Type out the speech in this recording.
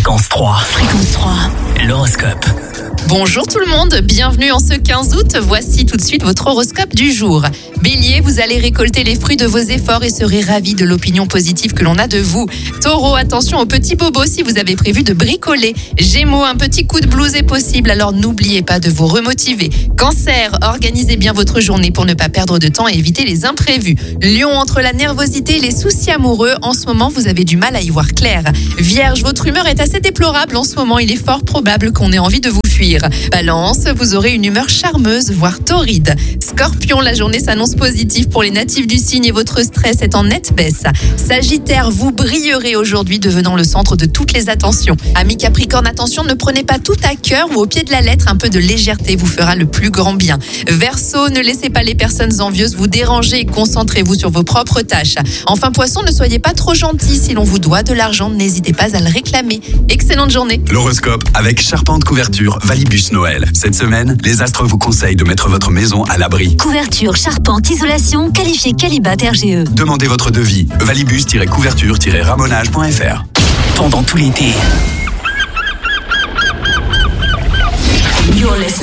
Fréquence 3. Fréquence 3. L'horoscope. Bonjour tout le monde, bienvenue en ce 15 août. Voici tout de suite votre horoscope du jour. Bélier, vous allez récolter les fruits de vos efforts et serez ravis de l'opinion positive que l'on a de vous. Taureau, attention aux petits bobos si vous avez prévu de bricoler. Gémeaux, un petit coup de blues est possible, alors n'oubliez pas de vous remotiver. Cancer, organisez bien votre journée pour ne pas perdre de temps et éviter les imprévus. Lion, entre la nervosité et les soucis amoureux, en ce moment vous avez du mal à y voir clair. Vierge, votre humeur est assez déplorable en ce moment, il est fort probable qu'on ait envie de vous fuir. Balance, vous aurez une humeur charmeuse, voire torride. Scorpion, la journée s'annonce positive pour les natifs du signe et votre stress est en nette baisse. Sagittaire, vous brillerez aujourd'hui, devenant le centre de toutes les attentions. Amis Capricorne, attention, ne prenez pas tout à cœur ou au pied de la lettre, un peu de légèreté vous fera le plus grand bien. Verseau, ne laissez pas les personnes envieuses vous déranger et concentrez-vous sur vos propres tâches. Enfin Poisson, ne soyez pas trop gentil, si l'on vous doit de l'argent, n'hésitez pas à le réclamer. Excellente journée. L'horoscope avec Charpente Couverture Valibus Noël. Cette semaine, les astres vous conseillent de mettre votre maison à l'abri. Couverture, charpente, isolation, qualifié Qualibat RGE. Demandez votre devis. Valibus-couverture-ramonage.fr. Pendant tout l'été.